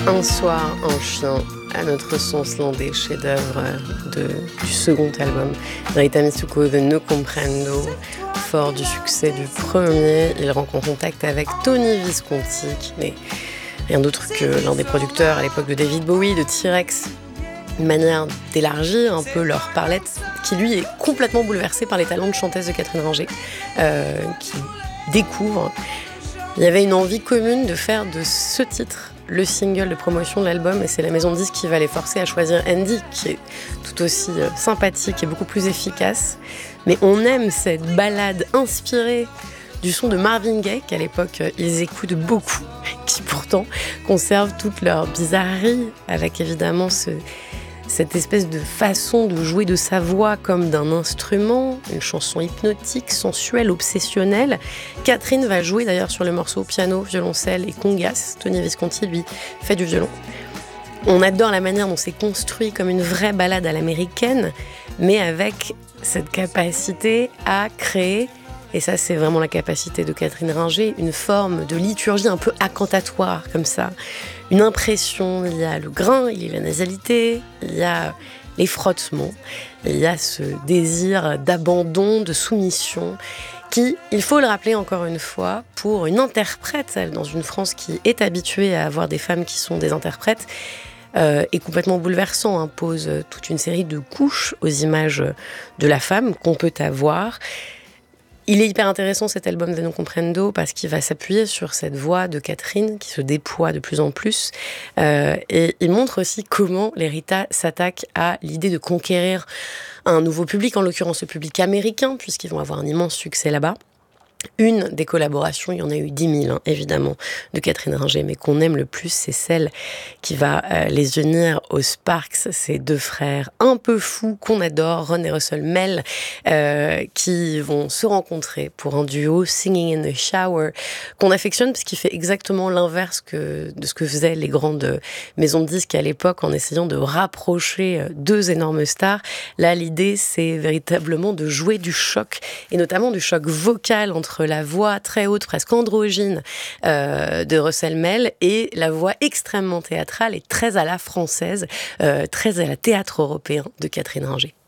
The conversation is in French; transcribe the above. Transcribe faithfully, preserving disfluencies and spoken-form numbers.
Un soir, un chien, à notre sens l'un des chefs-d'œuvre de, du second album, Rita Mitsuko de No Comprendo. Fort du succès du premier, il rentre en contact avec Tony Visconti, qui n'est rien d'autre que l'un des producteurs à l'époque de David Bowie, de T-Rex. Une manière d'élargir un peu leur palette, qui lui est complètement bouleversée par les talents de chanteuse de Catherine Ringer, euh, qui découvre. Il y avait une envie commune de faire de ce titre le single de promotion de l'album, et c'est la maison de disques qui va les forcer à choisir Andy, qui est tout aussi sympathique et beaucoup plus efficace. Mais on aime cette ballade inspirée du son de Marvin Gaye, qu'à l'époque ils écoutent beaucoup, qui pourtant conservent toute leur bizarrerie, avec évidemment ce, cette espèce de façon de jouer de sa voix comme d'un instrument, une chanson hypnotique, sensuelle, obsessionnelle. Catherine va jouer d'ailleurs sur le morceau piano, violoncelle et congas. Tony Visconti, lui, fait du violon. On adore la manière dont c'est construit comme une vraie ballade à l'américaine, mais avec cette capacité à créer, et ça c'est vraiment la capacité de Catherine Ringer, une forme de liturgie un peu incantatoire comme ça. Une impression, il y a le grain, il y a la nasalité, il y a les frottements, il y a ce désir d'abandon, de soumission, qui, il faut le rappeler encore une fois, pour une interprète, dans une France qui est habituée à avoir des femmes qui sont des interprètes, euh, est complètement bouleversant, hein, pose toute une série de couches aux images de la femme qu'on peut avoir. Il est hyper intéressant cet album de No Comprendo parce qu'il va s'appuyer sur cette voix de Catherine qui se déploie de plus en plus, euh, et il montre aussi comment les Rita s'attaquent à l'idée de conquérir un nouveau public, en l'occurrence le public américain, puisqu'ils vont avoir un immense succès là-bas. Une des collaborations, il y en a eu dix mille, hein, évidemment, de Catherine Ringer, mais qu'on aime le plus, c'est celle qui va euh, les unir aux Sparks, ces deux frères un peu fous qu'on adore, Ron et Russell Mell, euh, qui vont se rencontrer pour un duo Singing in the Shower, qu'on affectionne parce qu'il fait exactement l'inverse que, de ce que faisaient les grandes maisons de disques à l'époque, en essayant de rapprocher deux énormes stars. Là, l'idée, c'est véritablement de jouer du choc, et notamment du choc vocal entre la voix très haute, presque androgyne euh, de Russell Mell et la voix extrêmement théâtrale et très à la française, euh, très à la théâtre européen de Catherine Ringer.